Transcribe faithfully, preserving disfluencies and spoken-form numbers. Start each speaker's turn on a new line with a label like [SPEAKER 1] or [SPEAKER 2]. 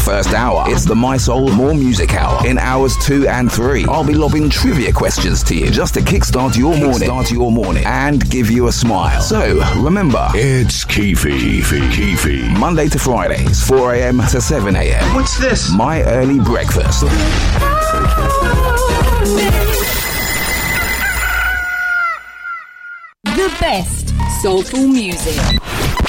[SPEAKER 1] first hour, it's the My Soul More Music Hour. In hours two and three, I'll be lobbing trivia questions to you just to kickstart your morning, kickstart your morning, and give you a smile. So remember,
[SPEAKER 2] it's Keefy, Keefy.
[SPEAKER 1] Monday to Fridays, four a.m. to seven a.m.
[SPEAKER 3] What's this?
[SPEAKER 1] My early breakfast.
[SPEAKER 4] The best soulful music.